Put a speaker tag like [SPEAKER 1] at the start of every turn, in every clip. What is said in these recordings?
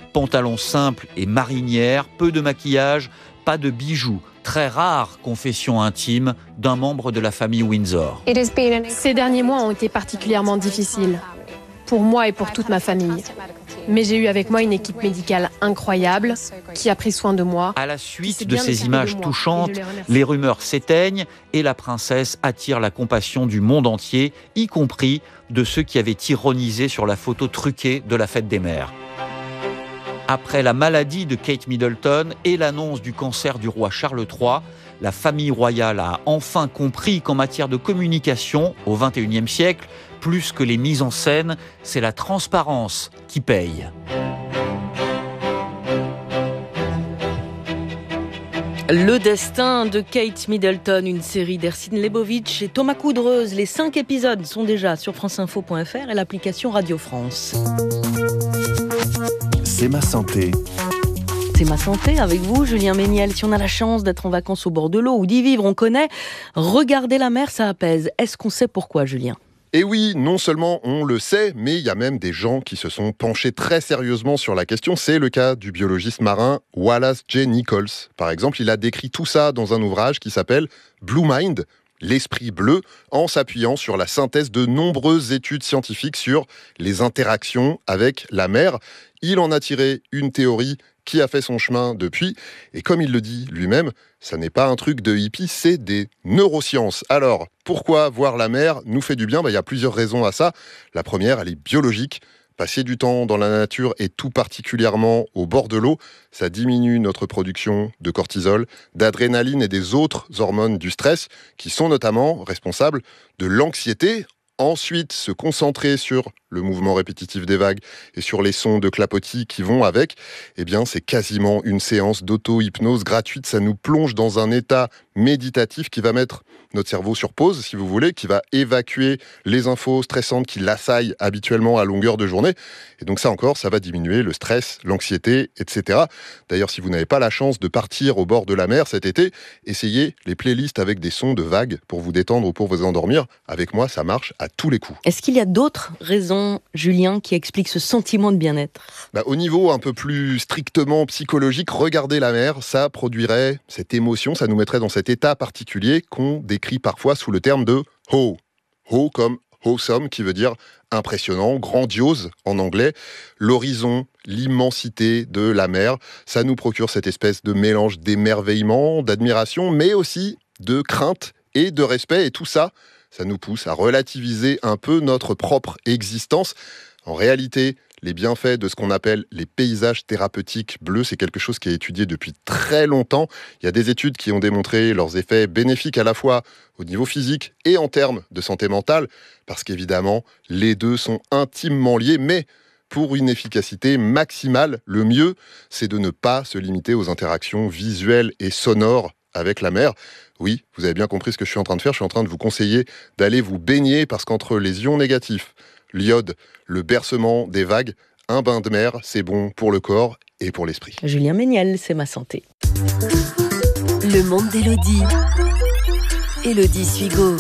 [SPEAKER 1] pantalon simple et marinière, peu de maquillage, pas de bijoux. Très rare confession intime d'un membre de la famille Windsor.
[SPEAKER 2] Ces derniers mois ont été particulièrement difficiles, pour moi et pour toute ma famille. Mais j'ai eu avec moi une équipe médicale incroyable qui a pris soin de moi.
[SPEAKER 1] À la suite de ces images touchantes, les rumeurs s'éteignent et la princesse attire la compassion du monde entier, y compris de ceux qui avaient ironisé sur la photo truquée de la fête des mères. Après la maladie de Kate Middleton et l'annonce du cancer du roi Charles III, la famille royale a enfin compris qu'en matière de communication, au XXIe siècle, plus que les mises en scène, c'est la transparence qui paye.
[SPEAKER 3] Le destin de Kate Middleton, une série d'Ercine Lebovitch et Thomas Coudreuse. Les 5 épisodes sont déjà sur franceinfo.fr et l'application Radio France.
[SPEAKER 4] C'est ma santé.
[SPEAKER 3] C'est ma santé avec vous, Julien Méniel. Si on a la chance d'être en vacances au bord de l'eau ou d'y vivre, on connaît. Regarder la mer, ça apaise. Est-ce qu'on sait pourquoi, Julien ?
[SPEAKER 5] Et oui, non seulement on le sait, mais il y a même des gens qui se sont penchés très sérieusement sur la question. C'est le cas du biologiste marin Wallace J. Nichols. Par exemple, il a décrit tout ça dans un ouvrage qui s'appelle Blue Mind, l'esprit bleu, en s'appuyant sur la synthèse de nombreuses études scientifiques sur les interactions avec la mer. Il en a tiré une théorie qui a fait son chemin depuis. Et comme il le dit lui-même, ça n'est pas un truc de hippie, c'est des neurosciences. Alors, pourquoi voir la mer nous fait du bien ? Il y a plusieurs raisons à ça. La première, elle est biologique. Passer du temps dans la nature et tout particulièrement au bord de l'eau, ça diminue notre production de cortisol, d'adrénaline et des autres hormones du stress qui sont notamment responsables de l'anxiété. Ensuite, se concentrer sur le mouvement répétitif des vagues et sur les sons de clapotis qui vont avec, eh bien, c'est quasiment une séance d'auto-hypnose gratuite. Ça nous plonge dans un état méditatif qui va mettre notre cerveau sur pause, si vous voulez, qui va évacuer les infos stressantes qui l'assaillent habituellement à longueur de journée. Et donc ça encore, ça va diminuer le stress, l'anxiété, etc. D'ailleurs, si vous n'avez pas la chance de partir au bord de la mer cet été, essayez les playlists avec des sons de vagues pour vous détendre ou pour vous endormir. Avec moi, ça marche à tous les coups.
[SPEAKER 3] Est-ce qu'il y a d'autres raisons, Julien, qui expliquent ce sentiment de bien-être ?
[SPEAKER 5] Au niveau un peu plus strictement psychologique, regarder la mer, ça produirait cette émotion, ça nous mettrait dans cet état particulier qu'on décrit parfois sous le terme de « awe ». « Awe » comme « awesome » qui veut dire impressionnant, grandiose en anglais. L'horizon, l'immensité de la mer, ça nous procure cette espèce de mélange d'émerveillement, d'admiration, mais aussi de crainte et de respect. Et tout ça, ça nous pousse à relativiser un peu notre propre existence. En réalité, les bienfaits de ce qu'on appelle les paysages thérapeutiques bleus, c'est quelque chose qui est étudié depuis très longtemps. Il y a des études qui ont démontré leurs effets bénéfiques à la fois au niveau physique et en termes de santé mentale, parce qu'évidemment, les deux sont intimement liés, mais pour une efficacité maximale, le mieux, c'est de ne pas se limiter aux interactions visuelles et sonores avec la mer. Oui, vous avez bien compris ce que je suis en train de faire. Je suis en train de vous conseiller d'aller vous baigner parce qu'entre les ions négatifs, l'iode, le bercement des vagues, un bain de mer, c'est bon pour le corps et pour l'esprit.
[SPEAKER 3] Julien Méniel, c'est ma santé.
[SPEAKER 6] Le monde d'Élodie. Élodie Suigo.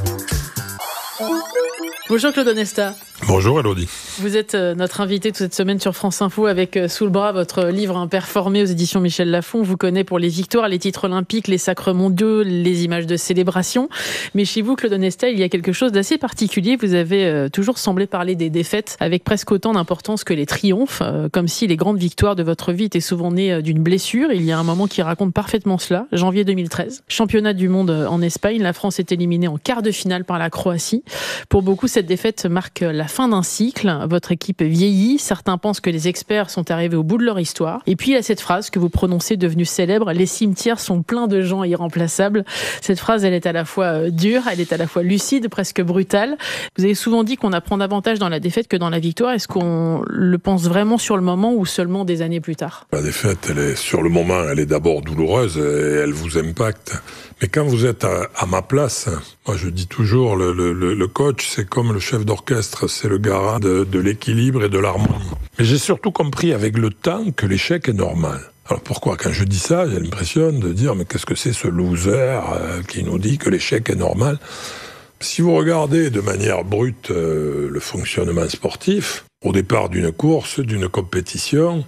[SPEAKER 7] Bonjour Claude Onesta.
[SPEAKER 8] Bonjour Élodie.
[SPEAKER 7] Vous êtes notre invité toute cette semaine sur France Info avec sous le bras votre livre Imperformé aux éditions Michel Lafon. On vous connaît pour les victoires, les titres olympiques, les sacres mondiaux, les images de célébration. Mais chez vous, Claude Onesta, il y a quelque chose d'assez particulier. Vous avez toujours semblé parler des défaites avec presque autant d'importance que les triomphes, comme si les grandes victoires de votre vie étaient souvent nées d'une blessure. Il y a un moment qui raconte parfaitement cela. Janvier 2013, championnat du monde en Espagne. La France est éliminée en quart de finale par la Croatie. Pour beaucoup, cette défaite marque la fin d'un cycle. Votre équipe vieillit. Certains pensent que les experts sont arrivés au bout de leur histoire. Et puis, il y a cette phrase que vous prononcez devenue célèbre. Les cimetières sont pleins de gens irremplaçables. Cette phrase, elle est à la fois dure, elle est à la fois lucide, presque brutale. Vous avez souvent dit qu'on apprend davantage dans la défaite que dans la victoire. Est-ce qu'on le pense vraiment sur le moment ou seulement des années plus tard ?
[SPEAKER 8] La défaite, elle est sur le moment, elle est d'abord douloureuse et elle vous impacte. Mais quand vous êtes à ma place, moi je dis toujours, le coach, c'est comme le chef d'orchestre, c'est le garant de l'équilibre et de l'harmonie. Mais j'ai surtout compris avec le temps que l'échec est normal. Alors pourquoi ? Quand je dis ça, j'ai l'impression de dire, mais qu'est-ce que c'est ce loser qui nous dit que l'échec est normal ? Si vous regardez de manière brute le fonctionnement sportif, au départ d'une course, d'une compétition,